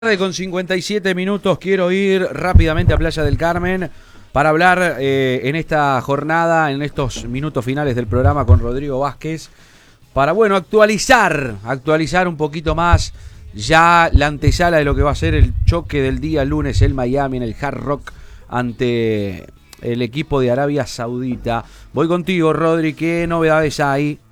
Con 57 minutos quiero ir rápidamente a Playa del Carmen para hablar en esta jornada, en estos minutos finales del programa con Rodrigo Vázquez, para actualizar un poquito más ya la antesala de lo que va a ser el choque del día lunes en Miami, en el Hard Rock, ante el equipo de Arabia Saudita. Voy contigo, Rodri, ¿qué novedades hay?